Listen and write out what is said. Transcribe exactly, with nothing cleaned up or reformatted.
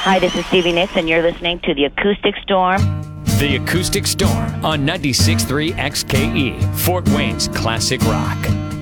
Hi, this is Stevie Nicks, and you're listening to The Acoustic Storm. The Acoustic Storm on ninety-six point three X K E, Fort Wayne's classic rock.